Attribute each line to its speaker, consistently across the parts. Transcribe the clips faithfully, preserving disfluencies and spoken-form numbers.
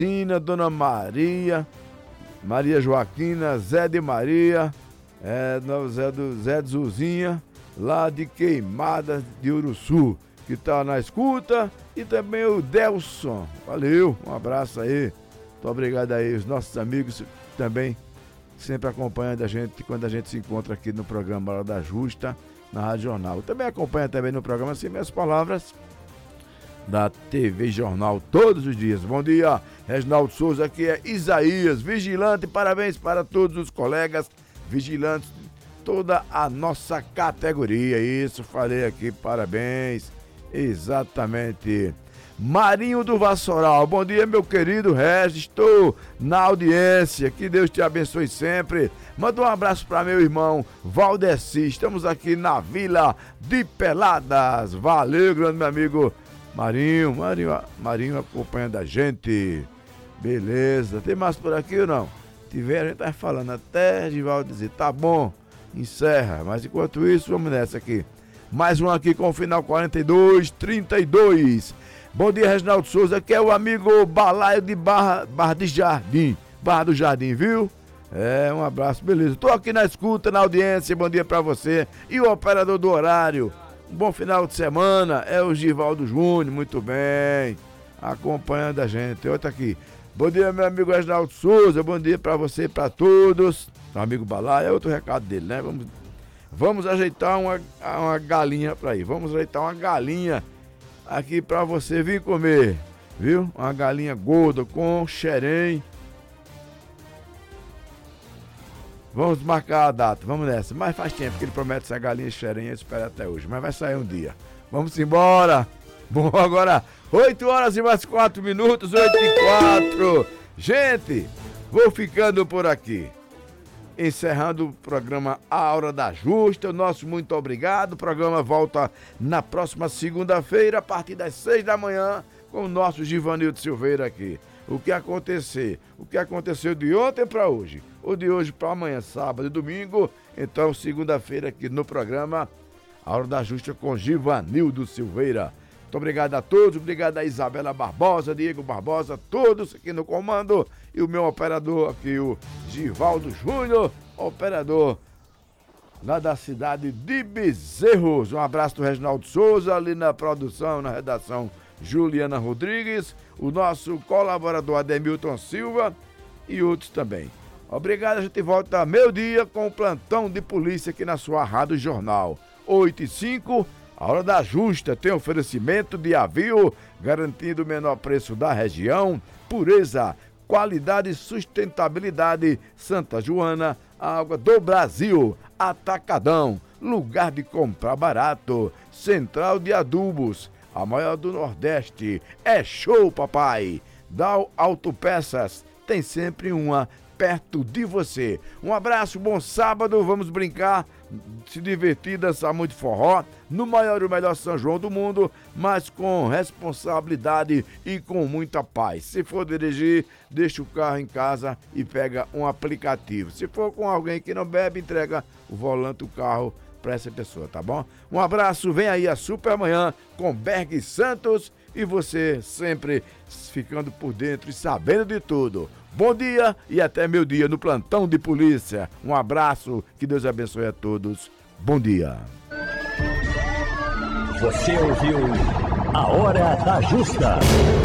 Speaker 1: Tina, Dona Maria, Maria Joaquina, Zé de Maria, é, Zé, do, Zé de Zuzinha, lá de Queimada de Uruçu, que tá na escuta, e também o Delson. Valeu, um abraço aí. Muito obrigado aí, os nossos amigos também sempre acompanhando a gente quando a gente se encontra aqui no programa Hora da Justa, na Rádio Jornal. Também acompanha também no programa Assim Minhas Palavras, da T V Jornal, todos os dias. Bom dia, Reginaldo Souza, aqui é Isaías, vigilante, parabéns para todos os colegas vigilantes, toda a nossa categoria. Isso, falei aqui, parabéns, exatamente. Marinho do Vassoural, bom dia, meu querido Regis, estou na audiência, que Deus te abençoe sempre. Manda um abraço para meu irmão Valdeci, estamos aqui na Vila de Peladas. Valeu, grande meu amigo Marinho, Marinho, Marinho acompanhando a gente. Beleza, tem mais por aqui ou não? Tiver, a gente tá falando até Givaldo dizer, tá bom, encerra, mas enquanto isso, vamos nessa aqui. Mais um aqui com o final quarenta e dois, trinta e dois. Bom dia, Reginaldo Souza, que é o amigo Balaio de Barra, Barra de Jardim, Barra do Jardim, viu? É, um abraço, beleza. Tô aqui na escuta, na audiência, bom dia pra você. E o operador do horário, um bom final de semana, é o Givaldo Júnior, muito bem, acompanhando a gente. Outro aqui, bom dia, meu amigo Reginaldo Souza, bom dia pra você e pra todos. O amigo Balaio, é outro recado dele, né? Vamos, vamos ajeitar uma, uma galinha pra ir, vamos ajeitar uma galinha aqui pra você vir comer, viu? Uma galinha gorda com xerém. Vamos marcar a data, vamos nessa. Mas faz tempo que ele promete essa galinha e xerém, eu espero até hoje. Mas vai sair um dia. Vamos embora. Bom, agora oito horas e mais quatro minutos, oito e quatro. Gente, vou ficando por aqui. Encerrando o programa A Hora da Justa, o nosso muito obrigado. O programa volta na próxima segunda-feira, a partir das seis da manhã, com o nosso Givanildo Silveira aqui. O que acontecer, o que aconteceu de ontem para hoje, ou de hoje para amanhã, sábado e domingo, então segunda-feira aqui no programa A Hora da Justa com Givanildo Silveira. Muito obrigado a todos, obrigado a Isabela Barbosa, Diego Barbosa, todos aqui no comando, e o meu operador aqui, o Givaldo Júnior, operador lá da cidade de Bezerros. Um abraço do Reginaldo Souza, ali na produção, na redação, Juliana Rodrigues, o nosso colaborador Ademilton Silva e outros também. Obrigado, a gente volta meio-dia com o plantão de polícia aqui na sua Rádio Jornal. oito e cinco, A Hora da Justa tem oferecimento de Avio, garantindo o menor preço da região, pureza, qualidade e sustentabilidade. Santa Joana, a água do Brasil. Atacadão, lugar de comprar barato. Central de Adubos, a maior do Nordeste. É show, papai. Dal Autopeças, tem sempre uma perto de você. Um abraço, bom sábado, vamos brincar, se divertir, dançar muito forró, no maior e o melhor São João do mundo, mas com responsabilidade e com muita paz. Se for dirigir, deixa o carro em casa e pega um aplicativo. Se for com alguém que não bebe, entrega o volante do carro para essa pessoa, tá bom? Um abraço, vem aí a Supermanhã com Berg Santos e você sempre ficando por dentro e sabendo de tudo. Bom dia e até meu dia no plantão de polícia. Um abraço, que Deus abençoe a todos. Bom dia.
Speaker 2: Você ouviu A Hora da Justa.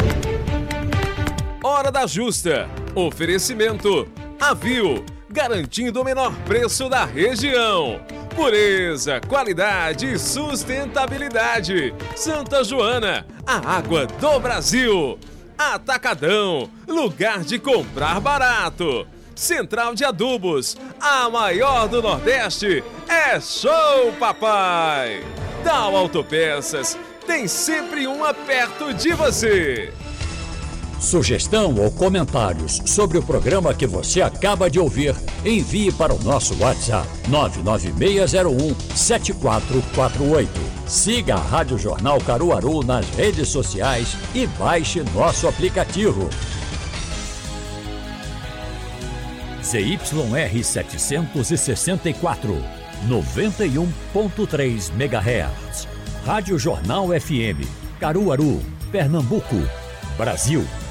Speaker 3: Hora da Justa. Oferecimento Avio, garantindo o menor preço da região. Pureza, qualidade e sustentabilidade. Santa Joana, a água do Brasil. Atacadão, lugar de comprar barato. Central de Adubos, a maior do Nordeste. É show, papai! Dal Autopeças, tem sempre uma perto de você.
Speaker 2: Sugestão ou comentários sobre o programa que você acaba de ouvir, envie para o nosso WhatsApp nove nove seis zero um sete quatro quatro oito. Siga a Rádio Jornal Caruaru nas redes sociais e baixe nosso aplicativo. Z Y R setecentos e sessenta e quatro, noventa e um ponto três megahertz. Rádio Jornal F M, Caruaru, Pernambuco, Brasil.